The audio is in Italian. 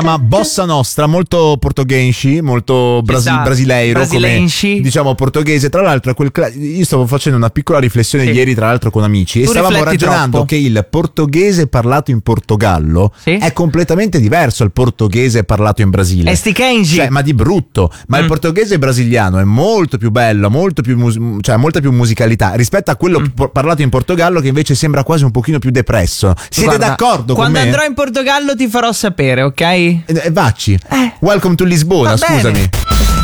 Ma bossa nostra, molto portoghese, molto brasileiro, come diciamo portoghese. Tra l'altro io stavo facendo una piccola riflessione ieri, tra l'altro con amici, e stavamo ragionando troppo. Che il portoghese parlato in Portogallo è completamente diverso al portoghese parlato in Brasile. Cioè, ma di brutto. Ma il portoghese brasiliano è molto più bello, molto più molta più musicalità rispetto a quello parlato in Portogallo, che invece sembra quasi un pochino più depresso. Siete d'accordo con me? Quando andrò in Portogallo ti farò sapere, ok? Vacci. Welcome to Lisbona, scusami.